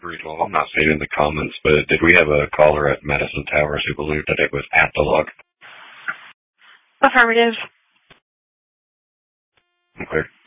recall. I'm not seeing it in the comments, but did we have a caller at Madison Towers who believed that it was at the log? Affirmative. Okay.